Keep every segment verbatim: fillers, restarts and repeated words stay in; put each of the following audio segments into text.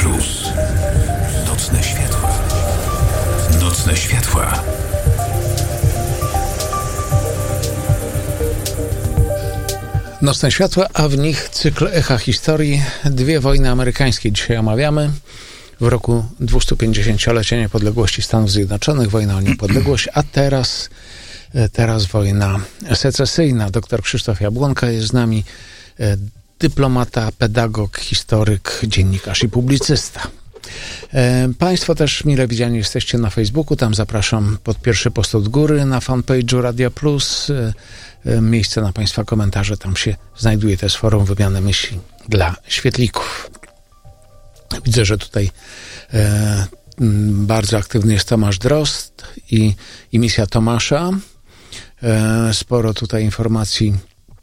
Plus. Nocne światła. Nocne światła. Nocne światła, a w nich cykl Echa Historii. Dwie wojny amerykańskie dzisiaj omawiamy. W roku dwustupięćdziesięciolecia niepodległości Stanów Zjednoczonych, wojna o niepodległość, a teraz, teraz wojna secesyjna. Doktor Krzysztof Jabłonka jest z nami, dyplomata, pedagog, historyk, dziennikarz i publicysta. Państwo też mile widziani jesteście na Facebooku, tam zapraszam pod pierwszy post od góry na fanpage'u Radia Plus. Miejsce na Państwa komentarze, tam się znajduje też forum wymiany myśli dla świetlików. Widzę, że tutaj e, bardzo aktywny jest Tomasz Drozd i, i misja Tomasza. E, sporo tutaj informacji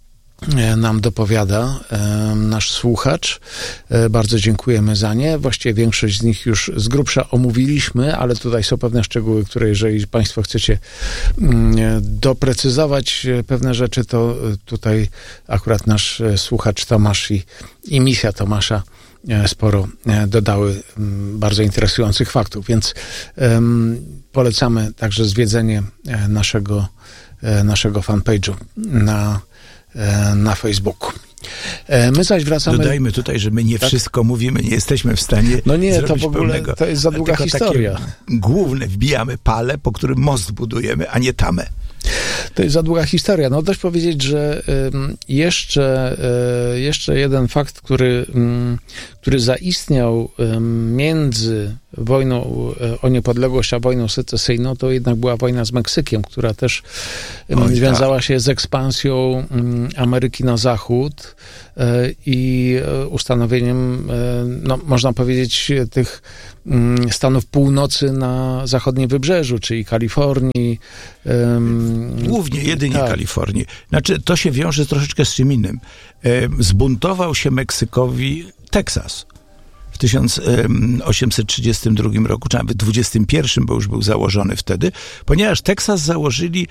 e, nam dopowiada e, nasz słuchacz. E, bardzo dziękujemy za nie. Właściwie większość z nich już z grubsza omówiliśmy, ale tutaj są pewne szczegóły, które jeżeli Państwo chcecie mm, doprecyzować pewne rzeczy, to tutaj akurat nasz słuchacz Tomasz i, i misja Tomasza sporo dodały bardzo interesujących faktów, więc um, polecamy także zwiedzenie naszego, naszego fanpage'u na, na Facebooku. My zaś wracamy... Dodajmy tutaj, że my nie tak? wszystko mówimy, nie jesteśmy w stanie No nie, zrobić to w ogóle pełnego, to jest za długa historia. Główne wbijamy pale, po którym most budujemy, a nie tamę. To jest za długa historia. No dość powiedzieć, że y, jeszcze, y, jeszcze jeden fakt, który, y, który zaistniał y, między wojną y, o niepodległość a wojną secesyjną, to jednak była wojna z Meksykiem, która też y, Oj, związała tak. się z ekspansją y, Ameryki na zachód y, i y, ustanowieniem, y, no, można powiedzieć, tych y, stanów północy na zachodnim wybrzeżu, czyli Kalifornii. Y, Głównie, jedynie tak. Kalifornii. Znaczy, to się wiąże troszeczkę z czym innym. Zbuntował się Meksykowi Teksas w tysiąc osiemset trzydziestym drugim roku, czy nawet dwudziestym pierwszym, bo już był założony wtedy, ponieważ Teksas założyli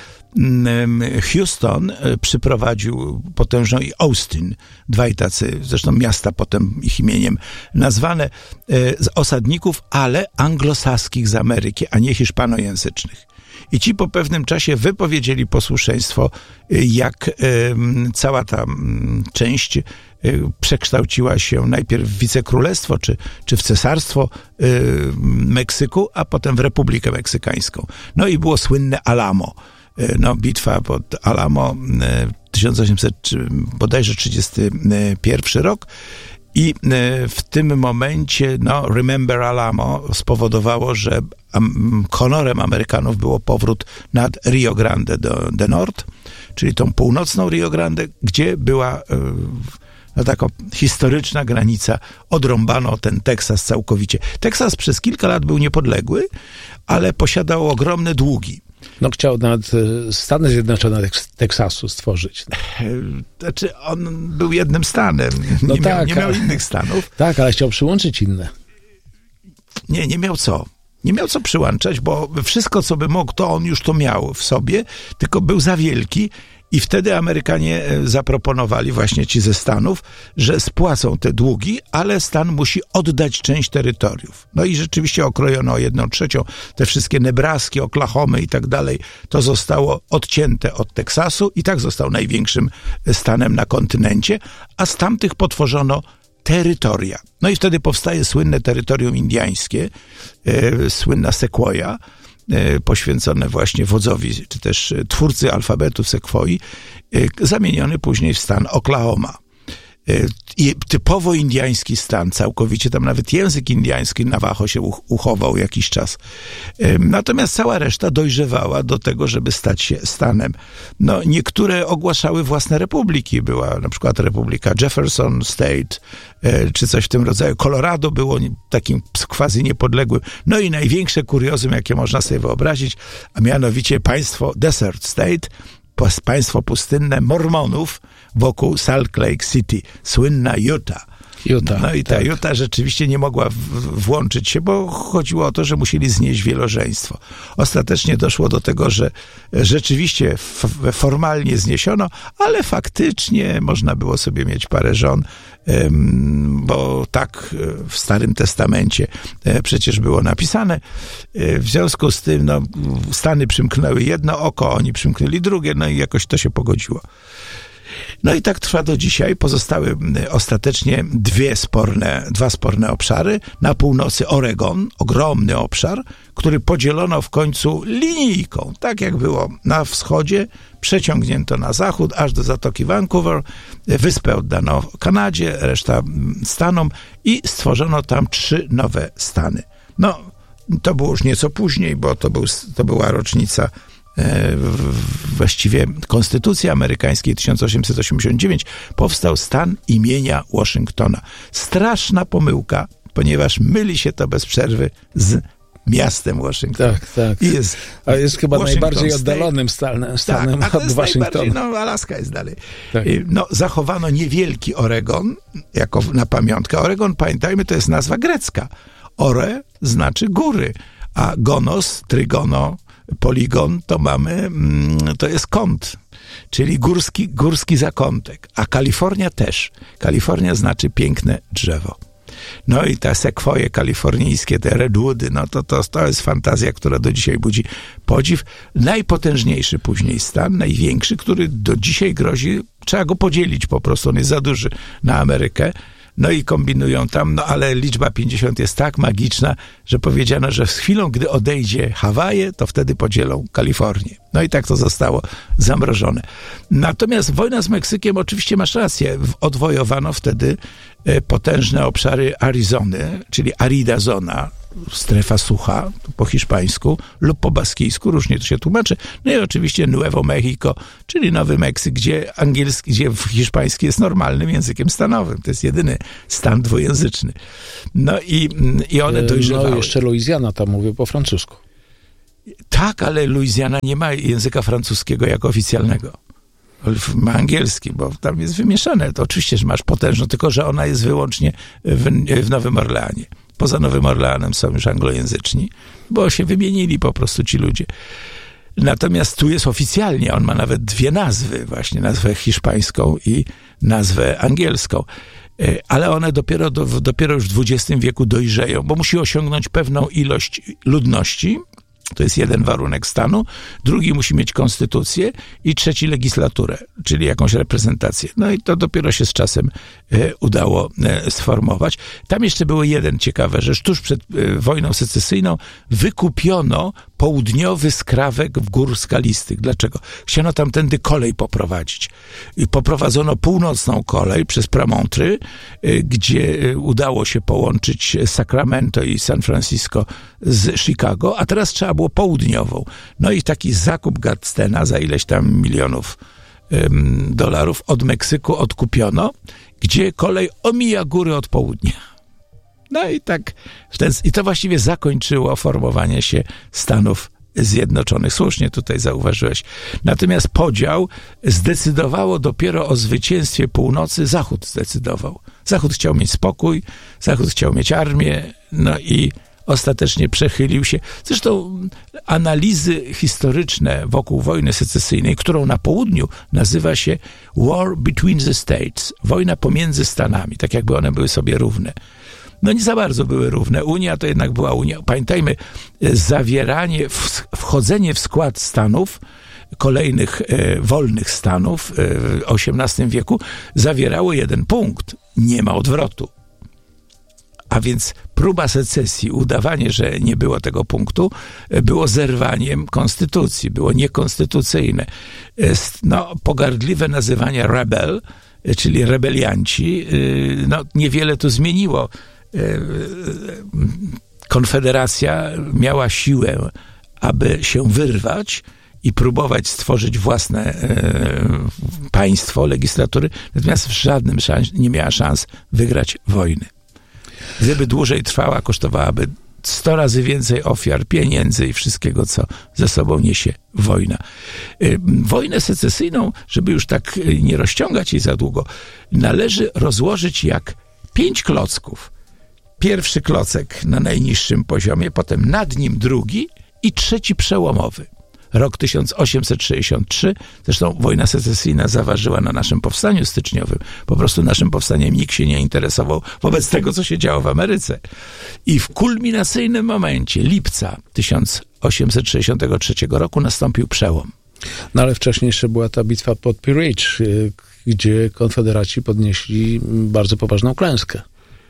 Houston, przyprowadził potężną i Austin, dwaj tacy, zresztą miasta potem ich imieniem nazwane, z osadników, ale anglosaskich z Ameryki, a nie hiszpanojęzycznych. I ci po pewnym czasie wypowiedzieli posłuszeństwo, jak y, cała ta y, część y, przekształciła się najpierw w wicekrólestwo, czy, czy w cesarstwo y, Meksyku, a potem w Republikę Meksykańską. No i było słynne Alamo. Y, no, bitwa pod Alamo, y, tysiąc osiemset bodajże trzydziesty pierwszy rok. I w tym momencie, no, Remember Alamo spowodowało, że honorem Amerykanów było powrót nad Rio Grande do, do Nord, czyli tą północną Rio Grande, gdzie była no, taka historyczna granica. Odrąbano ten Teksas całkowicie. Teksas przez kilka lat był niepodległy, ale posiadał ogromne długi. No chciał nawet Stany Zjednoczone Teksasu stworzyć. Znaczy on był jednym stanem, no nie, tak, miał, nie miał innych stanów. Tak, ale chciał przyłączyć inne. Nie, nie miał co. Nie miał co przyłączać, bo wszystko, co by mógł, to on już to miał w sobie, tylko był za wielki i wtedy Amerykanie zaproponowali, właśnie ci ze Stanów, że spłacą te długi, ale Stan musi oddać część terytoriów. No i rzeczywiście okrojono o jedną trzecią, te wszystkie Nebraski, Oklahomy i tak dalej, to zostało odcięte od Teksasu i tak został największym stanem na kontynencie, a z tamtych potworzono terytoria. No i wtedy powstaje słynne terytorium indiańskie, e, słynna Sequoia, e, poświęcone właśnie wodzowi, czy też twórcy alfabetu Sekwoi, e, zamieniony później w stan Oklahoma. I typowo indyjski stan, całkowicie, tam nawet język indyjski Navajo się uchował jakiś czas. Natomiast cała reszta dojrzewała do tego, żeby stać się stanem. No, niektóre ogłaszały własne republiki. Była na przykład Republika Jefferson State, czy coś w tym rodzaju. Colorado było takim quasi niepodległym. No i największe kuriozum, jakie można sobie wyobrazić, a mianowicie państwo Desert State, państwo pustynne Mormonów wokół Salt Lake City, słynna Utah. Utah, no i ta tak. Utah rzeczywiście nie mogła w, włączyć się, bo chodziło o to, że musieli znieść wielożeństwo. Ostatecznie doszło do tego, że rzeczywiście f, formalnie zniesiono, ale faktycznie można było sobie mieć parę żon, ym, bo ta tak w Starym Testamencie przecież było napisane. W związku z tym no, Stany przymknęły jedno oko, oni przymknęli drugie, no i jakoś to się pogodziło. No i tak trwa do dzisiaj. Pozostały ostatecznie dwie sporne, dwa sporne obszary. Na północy Oregon, ogromny obszar, który podzielono w końcu linijką. Tak jak było na wschodzie, przeciągnięto na zachód, aż do Zatoki Vancouver. Wyspę oddano Kanadzie, reszta Stanom i stworzono tam trzy nowe stany. No, to było już nieco później, bo to, był, to była rocznica właściwie Konstytucji Amerykańskiej tysiąc osiemset osiemdziesiąt dziewięć, powstał stan imienia Waszyngtona. Straszna pomyłka, ponieważ myli się to bez przerwy z miastem Waszyngton. Tak, tak. I jest A jest chyba Washington najbardziej State. oddalonym stanem, stanem tak, a to od jest Waszyngtonu. No, Alaska jest dalej. Tak. No, zachowano niewielki Oregon, jako na pamiątkę. Oregon, pamiętajmy, to jest nazwa grecka. Ore znaczy góry, a gonos, trygono, poligon to mamy, to jest kąt, czyli górski, górski zakątek, a Kalifornia też. Kalifornia znaczy piękne drzewo. No i te sekwoje kalifornijskie, te redwoody, no to, to, to jest fantazja, która do dzisiaj budzi podziw. Najpotężniejszy później stan, największy, który do dzisiaj grozi, trzeba go podzielić po prostu, on jest za duży na Amerykę. No i kombinują tam, no ale liczba pięćdziesiąt jest tak magiczna, że powiedziano, że z chwilą, gdy odejdzie Hawaje, to wtedy podzielą Kalifornię. No i tak to zostało zamrożone. Natomiast wojna z Meksykiem, oczywiście masz rację, odwojowano wtedy potężne obszary Arizony, czyli Arida Zona, strefa sucha, po hiszpańsku, lub po baskijsku, różnie to się tłumaczy. No i oczywiście Nuevo Mexico, czyli Nowy Meksyk, gdzie angielski, gdzie hiszpański jest normalnym językiem stanowym. To jest jedyny stan dwujęzyczny. No i, i one dojrzewały. No jeszcze Luizjana tam mówi po francusku. Tak, ale Luizjana nie ma języka francuskiego jako oficjalnego. Ma angielski, bo tam jest wymieszane. To oczywiście, że masz potężną, tylko że ona jest wyłącznie w, w Nowym Orleanie. Poza Nowym Orleanem są już anglojęzyczni, bo się wymienili po prostu ci ludzie. Natomiast tu jest oficjalnie, on ma nawet dwie nazwy, właśnie nazwę hiszpańską i nazwę angielską. Ale one dopiero, do, dopiero już w dwudziestym wieku dojrzeją, bo musi osiągnąć pewną ilość ludności. To jest jeden warunek stanu. Drugi musi mieć konstytucję i trzeci legislaturę, czyli jakąś reprezentację. No i to dopiero się z czasem e, udało e, sformować. Tam jeszcze było jeden ciekawy rzecz. Tuż przed e, wojną secesyjną wykupiono południowy skrawek w gór skalistych. Dlaczego? Chciano tamtędy kolej poprowadzić. I poprowadzono północną kolej przez Pramontry, e, gdzie e, udało się połączyć Sacramento i San Francisco z Chicago, a teraz trzeba było południową. No i taki zakup Gadstena za ileś tam milionów ym, dolarów od Meksyku odkupiono, gdzie kolej omija góry od południa. No i tak, w ten, i to właściwie zakończyło formowanie się Stanów Zjednoczonych. Słusznie tutaj zauważyłeś. Natomiast podział zdecydowało dopiero o zwycięstwie północy. Zachód zdecydował. Zachód chciał mieć spokój, Zachód chciał mieć armię, no i ostatecznie przechylił się. Zresztą analizy historyczne wokół wojny secesyjnej, którą na południu nazywa się War Between the States, wojna pomiędzy Stanami, tak jakby one były sobie równe. No nie za bardzo były równe. Unia to jednak była Unia. Pamiętajmy, zawieranie, wchodzenie w skład Stanów, kolejnych e, wolnych Stanów e, w osiemnastym wieku zawierało jeden punkt. Nie ma odwrotu. A więc próba secesji, udawanie, że nie było tego punktu, było zerwaniem konstytucji, było niekonstytucyjne. No, pogardliwe nazywanie rebel, czyli rebelianci, no, niewiele to zmieniło. Konfederacja miała siłę, aby się wyrwać i próbować stworzyć własne e, państwo, legislatury, natomiast w żadnym szans, nie miała szans wygrać wojny. Gdyby dłużej trwała, kosztowałaby sto razy więcej ofiar, pieniędzy i wszystkiego, co ze sobą niesie wojna. Wojnę secesyjną, żeby już tak nie rozciągać jej za długo, należy rozłożyć jak pięć klocków. Pierwszy klocek na najniższym poziomie, potem nad nim drugi i trzeci przełomowy. Rok tysiąc osiemset sześćdziesiąty trzeci, zresztą wojna secesyjna zaważyła na naszym powstaniu styczniowym. Po prostu naszym powstaniem nikt się nie interesował wobec tego, co się działo w Ameryce. I w kulminacyjnym momencie lipca tysiąc osiemset sześćdziesiątego trzeciego roku nastąpił przełom. No ale wcześniej jeszcze była ta bitwa pod Pea Ridge, gdzie konfederaci podnieśli bardzo poważną klęskę.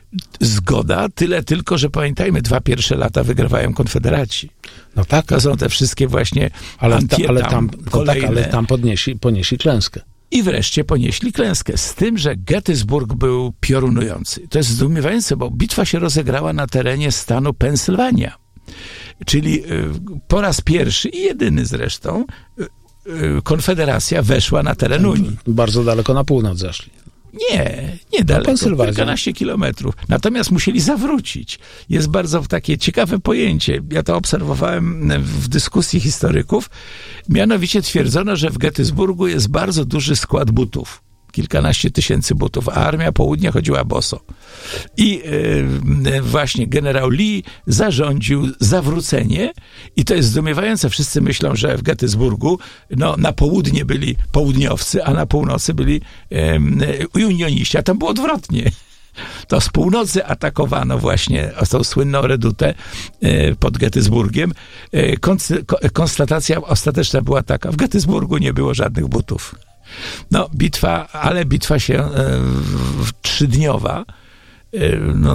Zgoda, tyle tylko, że pamiętajmy, dwa pierwsze lata wygrywają konfederaci. No tak. To są te wszystkie właśnie ale, Antietam, ta, ale tam, kolejne. Tak, ale tam podnieśli, ponieśli klęskę. I wreszcie ponieśli klęskę. Z tym, że Gettysburg był piorunujący. To jest zdumiewające, bo bitwa się rozegrała na terenie stanu Pensylwania. Czyli po raz pierwszy i jedyny zresztą Konfederacja weszła na teren Unii. Bardzo daleko na północ zeszli. Nie, nie daleko, kilkanaście kilometrów. Natomiast musieli zawrócić. Jest bardzo takie ciekawe pojęcie. Ja to obserwowałem w dyskusji historyków. Mianowicie twierdzono, że w Gettysburgu jest bardzo duży skład butów. Kilkanaście tysięcy butów, a armia południa chodziła boso. I yy, właśnie generał Lee zarządził zawrócenie i to jest zdumiewające. Wszyscy myślą, że w Gettysburgu no, na południe byli południowcy, a na północy byli yy, unioniści, a tam było odwrotnie. To z północy atakowano właśnie tą słynną redutę yy, pod Gettysburgiem. Yy, konstatacja ostateczna była taka, w Gettysburgu nie było żadnych butów. No, bitwa, ale bitwa się e, trzydniowa e, no,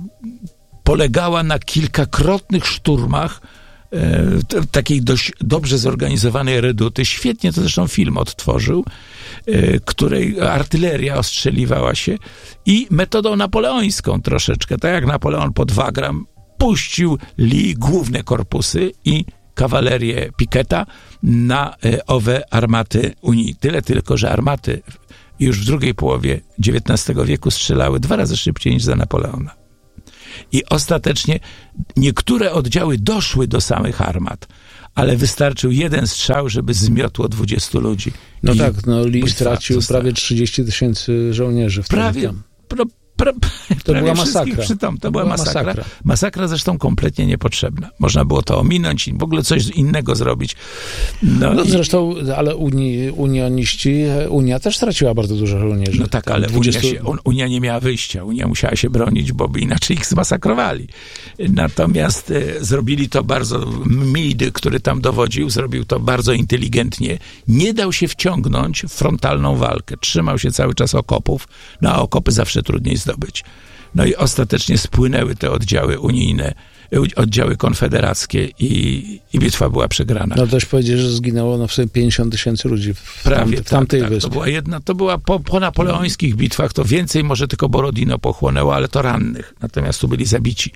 polegała na kilkakrotnych szturmach e, t, takiej dość dobrze zorganizowanej reduty. Świetnie to zresztą film odtworzył, e, której artyleria ostrzeliwała się i metodą napoleońską troszeczkę, tak jak Napoleon pod Wagram puścił Lee główne korpusy i kawalerię Picketa na owe armaty Unii. Tyle tylko, że armaty już w drugiej połowie dziewiętnastego wieku strzelały dwa razy szybciej niż za Napoleona. I ostatecznie niektóre oddziały doszły do samych armat, ale wystarczył jeden strzał, żeby zmiotło dwudziestu ludzi. No I tak, no Lee stracił została. prawie trzydzieści tysięcy żołnierzy w prawie, pra, pra, To była masakra. Przytom, to, to była, była masakra. masakra. Masakra zresztą kompletnie niepotrzebna. Można było to ominąć i w ogóle coś innego zrobić. No, no i... zresztą, ale Unii, unioniści, Unia też straciła bardzo dużo żołnierzy. No tak, ale dwudziestu... Unia, się, Unia nie miała wyjścia. Unia musiała się bronić, bo by inaczej ich zmasakrowali. Natomiast e, zrobili to bardzo, Meade, który tam dowodził, zrobił to bardzo inteligentnie. Nie dał się wciągnąć w frontalną walkę. Trzymał się cały czas okopów, no a okopy zawsze trudniej zdobyć. No i ostatecznie spłynęły te oddziały unijne, oddziały konfederackie i, i bitwa była przegrana. No dość powiedzieć, że zginęło no w sobie pięćdziesiąt tysięcy ludzi w, Prawie, tam, w tamtej tak, tak. wyspie. To była jedna, to była po, po napoleońskich bitwach, to więcej może tylko Borodino pochłonęło, ale to rannych. Natomiast tu byli zabici.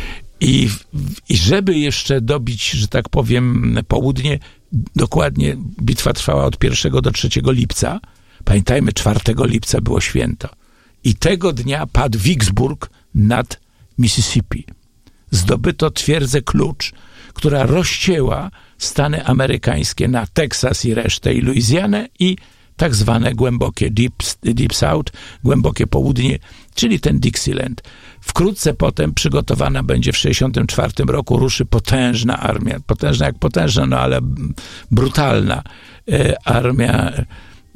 I, I żeby jeszcze dobić, że tak powiem, południe, dokładnie bitwa trwała od pierwszego do trzeciego lipca. Pamiętajmy, czwartego lipca było święto. I tego dnia padł Vicksburg nad Mississippi. Zdobyto twierdzę Klucz, która rozcięła Stany amerykańskie na Teksas i resztę, i Luizjanę, i tak zwane głębokie Deep, Deep South, głębokie południe, czyli ten Dixieland. Wkrótce potem przygotowana będzie w sześćdziesiątym czwartym roku, ruszy potężna armia, potężna jak potężna, no ale brutalna e, armia e,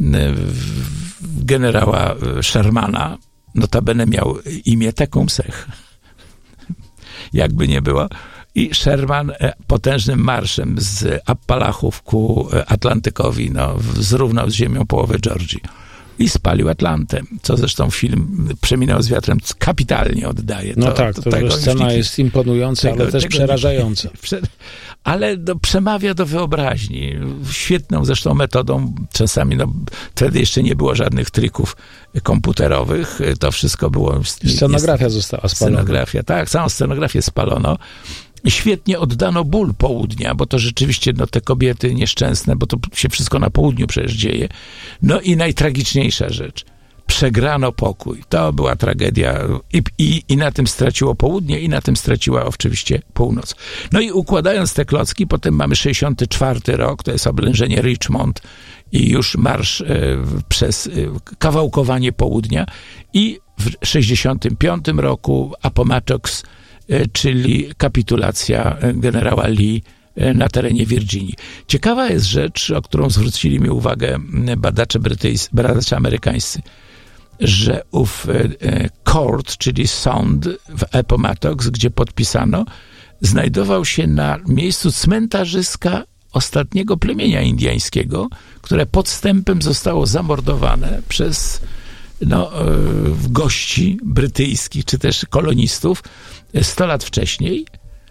generała Shermana, notabene miał imię Tecumseh, jakby nie było. I Sherman potężnym marszem z Appalachów ku Atlantykowi no, zrównał z ziemią połowę Georgii. I spalił Atlantę, co zresztą film Przeminął z wiatrem kapitalnie oddaje. No to, tak, to, to tego scena nie, jest imponująca, tego, ale też tego, przerażająca. Ale no, przemawia do wyobraźni. Świetną zresztą metodą, czasami, no wtedy jeszcze nie było żadnych trików komputerowych, to wszystko było... Scenografia jest, została spalona. Scenografia, tak, całą scenografię spalono. Świetnie oddano ból południa, bo to rzeczywiście, no te kobiety nieszczęsne, bo to się wszystko na południu przecież dzieje. No i najtragiczniejsza rzecz. Przegrano pokój. To była tragedia i, i, i na tym straciło południe, i na tym straciła oczywiście północ. No i układając te klocki, potem mamy sześćdziesiąty czwarty rok, to jest oblężenie Richmond i już marsz e, przez e, kawałkowanie południa, i w sześćdziesiątym piątym roku Appomattox, czyli kapitulacja generała Lee na terenie Virginii. Ciekawa jest rzecz, o którą zwrócili mi uwagę badacze brytyjscy, badacze amerykańscy, że ów court, czyli sąd w Appomattox, gdzie podpisano, znajdował się na miejscu cmentarzyska ostatniego plemienia indyjskiego, które podstępem zostało zamordowane przez no, gości brytyjskich, czy też kolonistów sto lat wcześniej.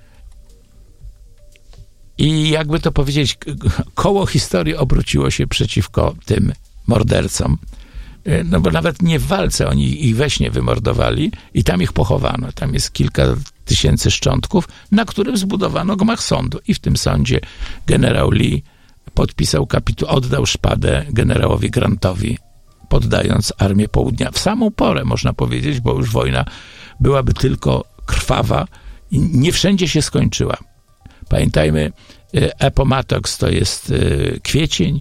I jakby to powiedzieć, koło historii obróciło się przeciwko tym mordercom. No bo nawet nie w walce, oni ich we śnie wymordowali i tam ich pochowano. Tam jest kilka tysięcy szczątków, na którym zbudowano gmach sądu. I w tym sądzie generał Lee podpisał kapitu, oddał szpadę generałowi Grantowi, poddając Armię Południa. W samą porę, można powiedzieć, bo już wojna byłaby tylko krwawa i nie wszędzie się skończyła. Pamiętajmy, Appomattox to jest kwiecień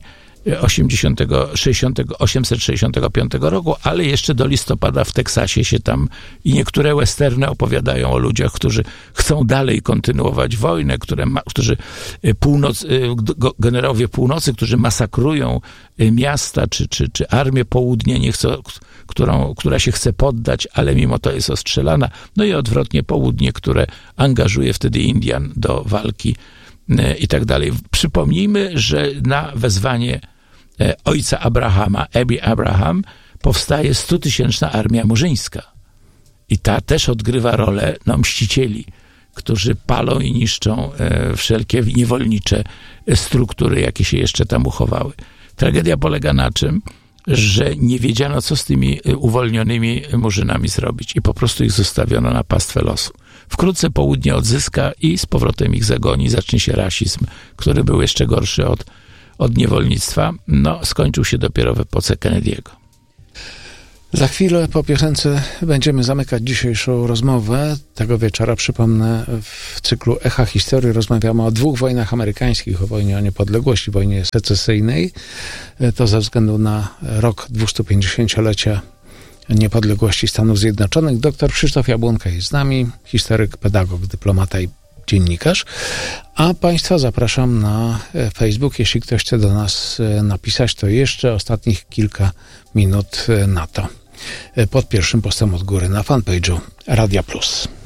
osiemset sześćdziesiątego piątego roku, ale jeszcze do listopada w Teksasie się tam i niektóre westerny opowiadają o ludziach, którzy chcą dalej kontynuować wojnę, które ma, którzy północ, generałowie północy, którzy masakrują miasta, czy, czy, czy Armię Południa, nie chcą, którą, która się chce poddać, ale mimo to jest ostrzelana. No i odwrotnie Południe, które angażuje wtedy Indian do walki i tak dalej. Przypomnijmy, że na wezwanie ojca Abrahama, Abi Abraham, powstaje stutysięczna armia murzyńska. I ta też odgrywa rolę no, mścicieli, którzy palą i niszczą e, wszelkie niewolnicze struktury, jakie się jeszcze tam uchowały. Tragedia polega na czym? Że nie wiedziano, co z tymi uwolnionymi murzynami zrobić i po prostu ich zostawiono na pastwę losu. Wkrótce Południe odzyska i z powrotem ich zagoni, zacznie się rasizm, który był jeszcze gorszy od, od niewolnictwa. No, skończył się dopiero w epoce Kennedy'ego. Za chwilę po piosence będziemy zamykać dzisiejszą rozmowę. Tego wieczora, przypomnę, w cyklu Echa Historii rozmawiamy o dwóch wojnach amerykańskich, o wojnie o niepodległość, wojnie secesyjnej. To ze względu na rok dwustupięćdziesięciolecia niepodległości Stanów Zjednoczonych. Doktor Krzysztof Jabłonka jest z nami, historyk, pedagog, dyplomata i dziennikarz. A Państwa zapraszam na Facebook. Jeśli ktoś chce do nas napisać, to jeszcze ostatnich kilka minut na to. Pod pierwszym postem od góry na fanpage'u Radia Plus.